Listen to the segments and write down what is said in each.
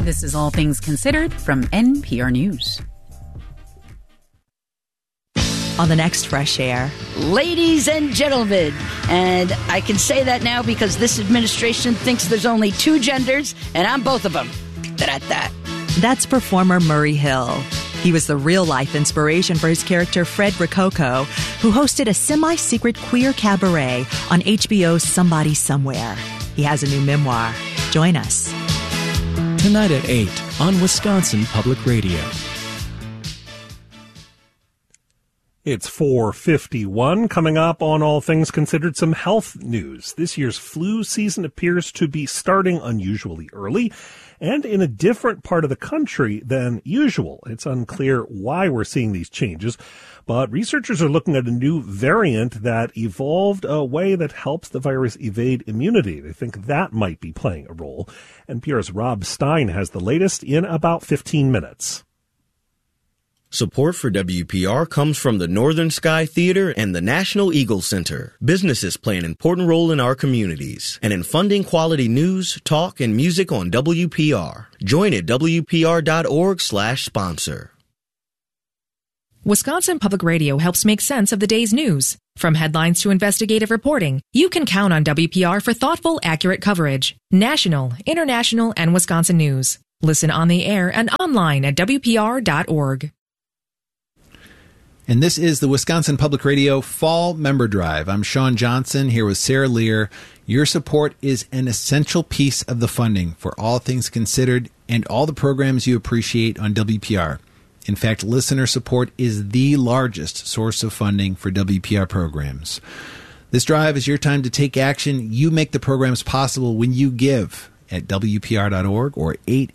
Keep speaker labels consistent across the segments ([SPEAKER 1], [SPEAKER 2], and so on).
[SPEAKER 1] This is All Things Considered from NPR News.
[SPEAKER 2] On the next Fresh Air.
[SPEAKER 3] Ladies and gentlemen, and I can say that now because this administration thinks there's only two genders, and I'm both of them. Da-da-da.
[SPEAKER 2] That's performer Murray Hill. He was the real-life inspiration for his character Fred Rococo, who hosted a semi-secret queer cabaret on HBO's Somebody Somewhere. He has a new memoir. Join us.
[SPEAKER 4] Tonight at 8 on Wisconsin Public Radio.
[SPEAKER 5] It's 4:51. Coming up on All Things Considered, some health news. This year's flu season appears to be starting unusually early and in a different part of the country than usual. It's unclear why we're seeing these changes, but researchers are looking at a new variant that evolved a way that helps the virus evade immunity. They think that might be playing a role. NPR's Rob Stein has the latest in about 15 minutes.
[SPEAKER 6] Support for WPR comes from the Northern Sky Theater and the National Eagle Center. Businesses play an important role in our communities and in funding quality news, talk, and music on WPR. Join at WPR.org/sponsor.
[SPEAKER 7] Wisconsin Public Radio helps make sense of the day's news. From headlines to investigative reporting, you can count on WPR for thoughtful, accurate coverage. National, international, and Wisconsin news. Listen on the air and online at WPR.org.
[SPEAKER 8] And this is the Wisconsin Public Radio Fall Member Drive. I'm Sean Johnson here with Sarah Lear. Your support is an essential piece of the funding for All Things Considered and all the programs you appreciate on WPR. In fact, listener support is the largest source of funding for WPR programs. This drive is your time to take action. You make the programs possible when you give at WPR.org or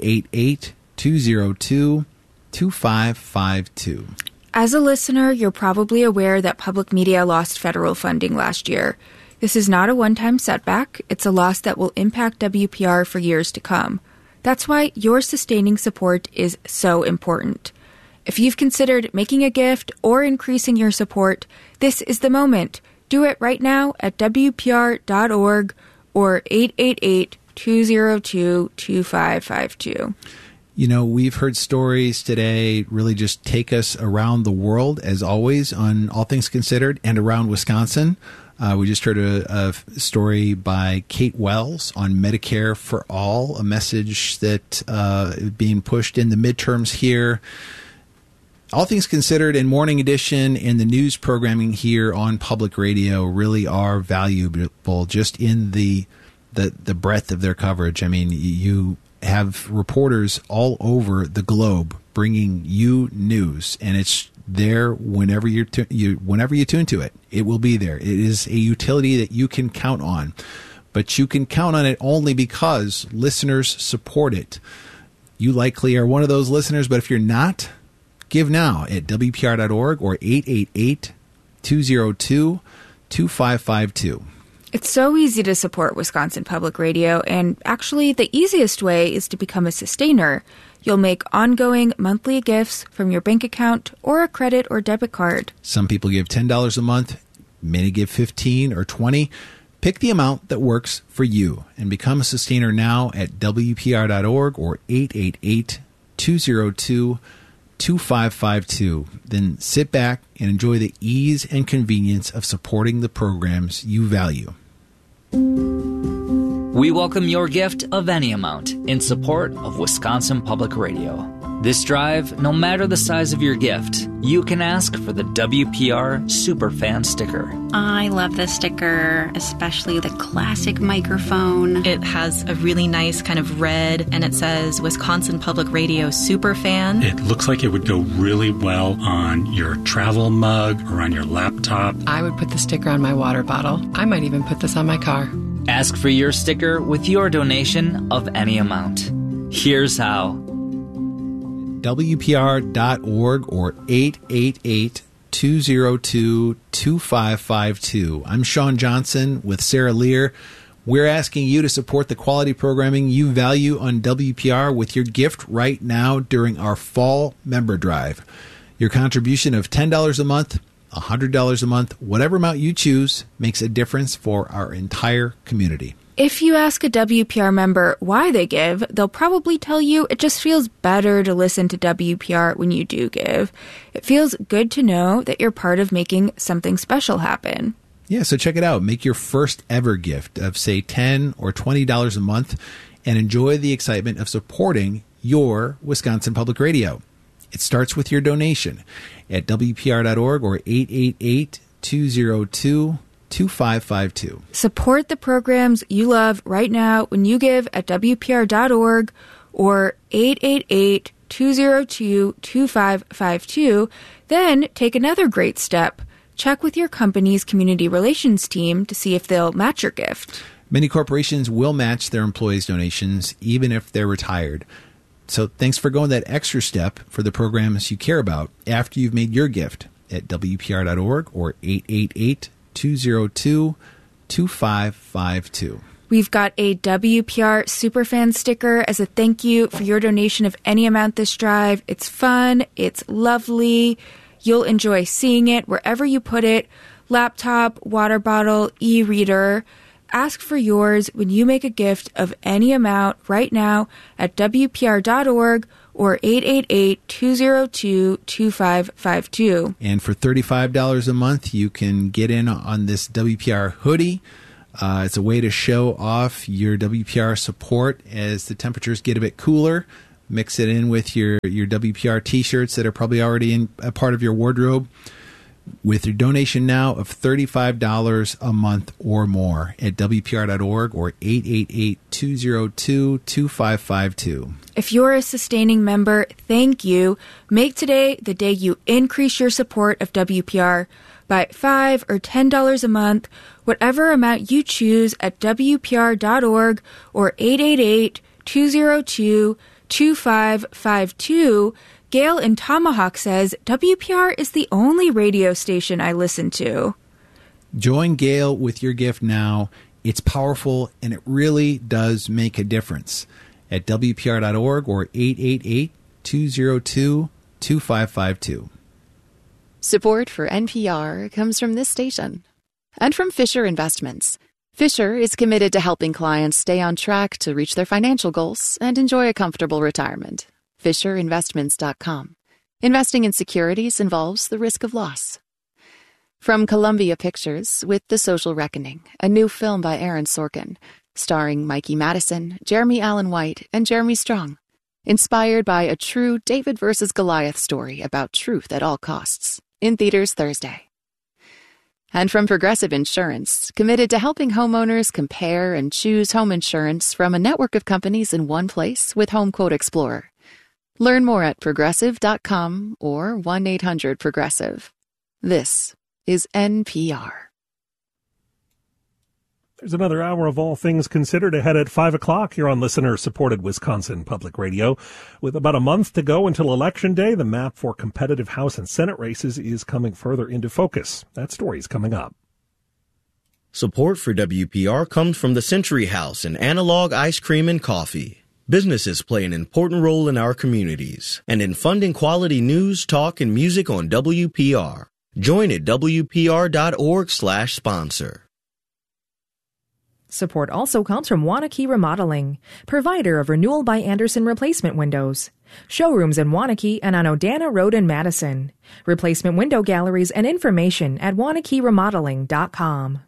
[SPEAKER 8] 888-202-2552.
[SPEAKER 9] As a listener, you're probably aware that public media lost federal funding last year. This is not a one-time setback. It's a loss that will impact WPR for years to come. That's why your sustaining support is so important. If you've considered making a gift or increasing your support, this is the moment. Do it right now at WPR.org or 888-202-2552.
[SPEAKER 8] You know, we've heard stories today really just take us around the world, as always, on All Things Considered and around Wisconsin. We just heard a story by Kate Wells on Medicare for All, a message that is being pushed in the midterms here. All Things Considered and Morning Edition and the news programming here on public radio really are valuable just in the breadth of their coverage. I mean, you have reporters all over the globe bringing you news, and it's there whenever you tune to it. It will be there. It is a utility that you can count on, but you can count on it only because listeners support it. You likely are one of those listeners, but if you're not, give now at WPR.org or 888-202-2552.
[SPEAKER 9] It's so easy to support Wisconsin Public Radio, and actually the easiest way is to become a sustainer. You'll make ongoing monthly gifts from your bank account or a credit or debit card.
[SPEAKER 8] Some people give $10 a month, many give $15 or $20. Pick the amount that works for you and become a sustainer now at WPR.org or 888-202-2552. Then sit back and enjoy the ease and convenience of supporting the programs you value.
[SPEAKER 10] We welcome your gift of any amount in support of Wisconsin Public Radio. This drive, no matter the size of your gift, you can ask for the WPR Superfan sticker.
[SPEAKER 11] I love this sticker, especially the classic microphone.
[SPEAKER 12] It has a really nice kind of red, and it says Wisconsin Public Radio Superfan.
[SPEAKER 13] It looks like it would go really well on your travel mug or on your laptop.
[SPEAKER 14] I would put the sticker on my water bottle. I might even put this on my car.
[SPEAKER 10] Ask for your sticker with your donation of any amount. Here's how.
[SPEAKER 8] WPR.org or 888-202-2552. I'm Sean Johnson with Sarah Lear. We're asking you to support the quality programming you value on WPR with your gift right now during our Fall Member Drive. Your contribution of $10 a month, $100 a month, whatever amount you choose, makes a difference for our entire community.
[SPEAKER 9] If you ask a WPR member why they give, they'll probably tell you it just feels better to listen to WPR when you do give. It feels good to know that you're part of making something special happen.
[SPEAKER 8] Yeah, so check it out. Make your first ever gift of, say, $10 or $20 a month and enjoy the excitement of supporting your Wisconsin Public Radio. It starts with your donation at WPR.org or 888-202-2552.
[SPEAKER 9] Support the programs you love right now when you give at WPR.org or 888-202-2552. Then take another great step. Check with your company's community relations team to see if they'll match your gift.
[SPEAKER 8] Many corporations will match their employees' donations even if they're retired. So thanks for going that extra step for the programs you care about after you've made your gift at WPR.org or 888-202-2552.
[SPEAKER 9] We've got a WPR Superfan sticker as a thank you for your donation of any amount this drive. It's fun. It's lovely. You'll enjoy seeing it wherever you put it. Laptop, water bottle, e-reader. Ask for yours when you make a gift of any amount right now at WPR.org or 888-202-2552.
[SPEAKER 8] And for $35 a month, you can get in on this WPR hoodie. It's a way to show off your WPR support as the temperatures get a bit cooler. Mix it in with your WPR T-shirts that are probably already in a part of your wardrobe. With your donation now of $35 a month or more at WPR.org or 888-202-2552.
[SPEAKER 9] If you're a sustaining member, thank you. Make today the day you increase your support of WPR by $5 or $10 a month, whatever amount you choose at WPR.org or 888-202-2552. Gail in Tomahawk says, WPR is the only radio station I listen to.
[SPEAKER 8] Join Gail with your gift now. It's powerful, and it really does make a difference. At WPR.org or 888-202-2552.
[SPEAKER 15] Support for NPR comes from this station and from Fisher Investments. Fisher is committed to helping clients stay on track to reach their financial goals and enjoy a comfortable retirement. FisherInvestments.com. Investing in securities involves the risk of loss. From Columbia Pictures with The Social Reckoning, a new film by Aaron Sorkin, starring Mikey Madison, Jeremy Allen White, and Jeremy Strong. Inspired by a true David versus Goliath story about truth at all costs. In theaters Thursday. And from Progressive Insurance, committed to helping homeowners compare and choose home insurance from a network of companies in one place with Home Quote Explorer. Learn more at Progressive.com or 1-800-PROGRESSIVE. This is NPR.
[SPEAKER 5] There's another hour of All Things Considered ahead at 5 o'clock here on listener-supported Wisconsin Public Radio. With about a month to go until Election Day, the map for competitive House and Senate races is coming further into focus. That story's coming up.
[SPEAKER 6] Support for WPR comes from the Century House and Analog Ice Cream and Coffee. Businesses play an important role in our communities and in funding quality news, talk, and music on WPR. Join at WPR.org/sponsor.
[SPEAKER 7] Support also comes from Waunakee Remodeling, provider of Renewal by Andersen replacement windows. Showrooms in Waunakee and on Odana Road in Madison. Replacement window galleries and information at WaunakeeRemodeling.com.